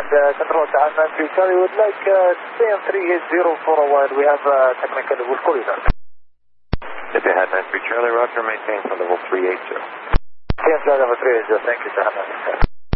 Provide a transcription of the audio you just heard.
control to Hanman 3 Charlie, would like CM 380 for a while. We have technical, we'll call you back. City Hanman 3 Charlie, roger, maintain for level 380. CM Charlie level 380, thank you, Hanman.